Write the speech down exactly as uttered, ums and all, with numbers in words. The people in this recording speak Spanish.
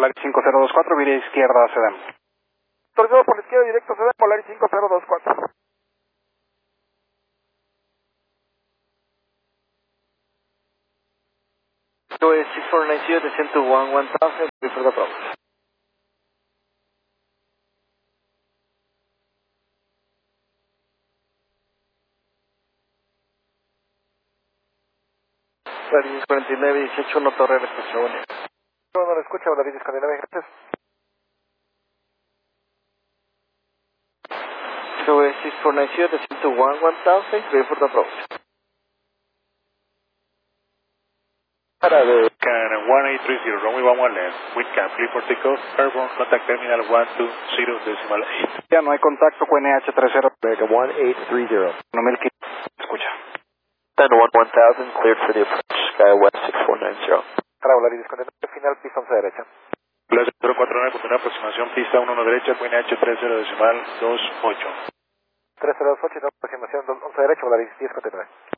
Volaris cinco cero dos cuatro, vía izquierda, Sedem. Torpedo por la izquierda directo, Sedem, Volaris cinco cero dos cuatro. Go A six four nine zero, descend to one one thousand, before the approach. Volaris cuarenta y nueve dieciocho, uno Torre, respuesta buena. No, no lo escucha, Volaris cuarenta y nueve, gracias. Go A six four nine zero, descend to one one thousand, before the approach. Para de Can one eight three zero, runway one one left, wind can clear for takeoff, airborne contact terminal one two zero decimal eight. Ya no hay contacto con N H treinta. America one eight three zero. No me escucha. ten one one thousand, cleared for the approach, SkyWest six four nine zero. Para Volaris cuarenta y nueve, final, pista once derecha. Plaza cero cuatro nueve, con una aproximación pista uno uno derecha, N H treinta decimal dos ocho. tres cero dos ocho, aproximación once derecha, Volaris diez cuarenta y nueve.